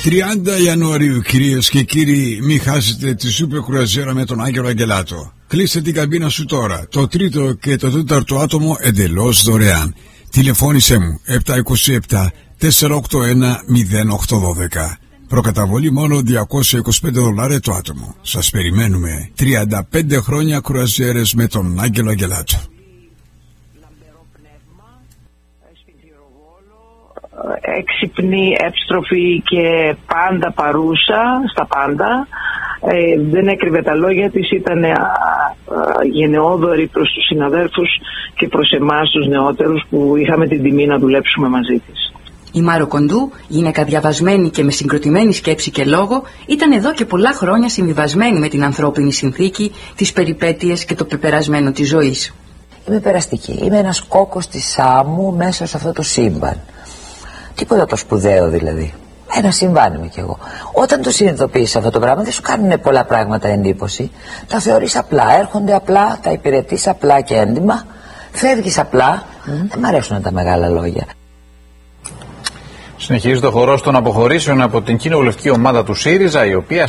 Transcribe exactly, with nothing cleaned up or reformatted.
τριάντα Ιανουαρίου, κυρίες και κύριοι, μην χάσετε τη σούπερ κρουαζιέρα με τον Άγγελο Αγγελάτο. Κλείστε την καμπίνα σου τώρα. Το τρίτο και το τέταρτο άτομο εντελώς δωρεάν. Τηλεφώνησέ μου επτά δύο επτά τέσσερα οκτώ ένα μηδέν οκτώ ένα δύο. Προκαταβολή μόνο διακόσια είκοσι πέντε δολάρια το άτομο. Σας περιμένουμε. τριάντα πέντε χρόνια κρουαζιέρες με τον Άγγελο Αγγελάτο. Έξυπνη, εύστροφη και πάντα παρούσα στα πάντα. Ε, δεν έκρυβε τα λόγια της, ήταν α, α, γενναιόδορη προς τους συναδέλφους και προς εμάς τους νεότερους που είχαμε την τιμή να δουλέψουμε μαζί της. Η Μάρο Κοντού, γυναίκα διαβασμένη και με συγκροτημένη σκέψη και λόγο, ήταν εδώ και πολλά χρόνια συμβιβασμένη με την ανθρώπινη συνθήκη, τις περιπέτειες και το πεπερασμένο της ζωής. Είμαι περαστική, είμαι ένας κόκκος της Σάμου μέσα σε αυτό το σύμπαν. Τίποτα το σπουδαίο δηλαδή. Ένα συμβάν είμαι κι εγώ. Όταν το συνειδητοποιείς αυτό το πράγμα, δεν σου κάνουν πολλά πράγματα εντύπωση. Τα θεωρείς απλά, έρχονται απλά, τα υπηρετείς απλά και έντιμα, φεύγεις απλά. Mm. Δεν μ' αρέσουν τα μεγάλα λόγια. Συνεχίζει το χορός των αποχωρήσεων από την κοινοβουλευτική ομάδα του ΣΥΡΙΖΑ, η οποία